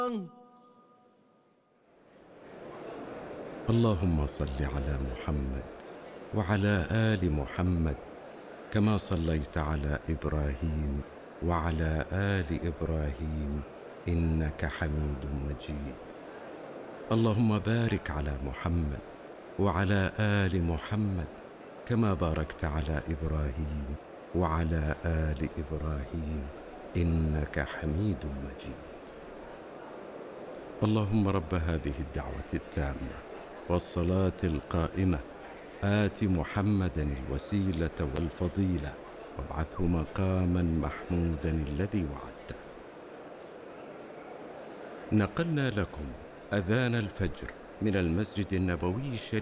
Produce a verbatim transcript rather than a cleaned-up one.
اللهم صل على محمد وعلى آل محمد كما صليت على إبراهيم وعلى آل إبراهيم إنك حميد مجيد. اللهم بارك على محمد وعلى آل محمد كما باركت على إبراهيم وعلى آل إبراهيم إنك حميد مجيد. اللهم رب هذه الدعوة التامة والصلاة القائمة آت محمدا الوسيلة والفضيلة وابعثه مقاما محمودا الذي وعدته. نقلنا لكم أذان الفجر من المسجد النبوي الشريف